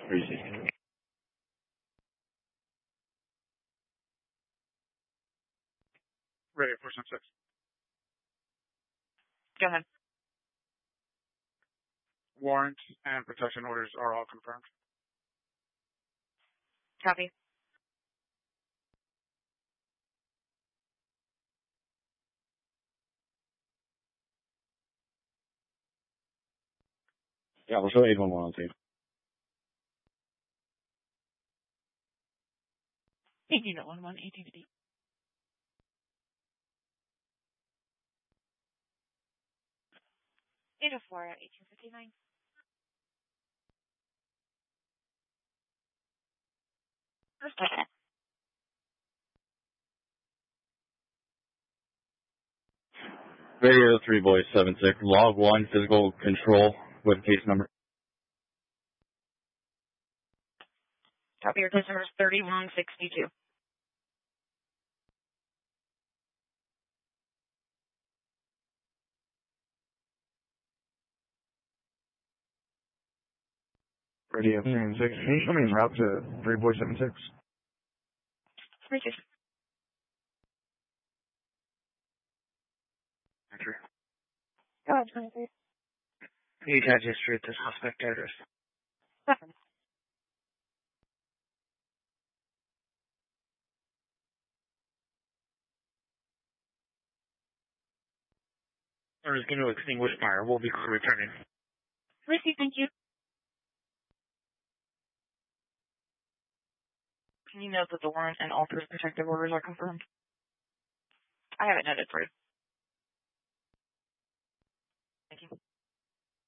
Received. Ready, 476. Go ahead. Warrant and protection orders are all confirmed. Copy. Yeah, we'll show 811 on tape. 18.11, 1850. Eight 4 at 1859. First second. Radio 3 Boys 76, log 1, physical control with case number. Copy. Your case number is 3162. Radio 3 6. Can you show me en route to 3 Boys 76? Appreciate it. Entry. Go ahead, 23. Need had history at the suspect address. Definitely. Or is going to extinguish fire. We'll be returning. Receive, thank you. Can you note that the warrant and all proof protective orders are confirmed? I have it noted for you.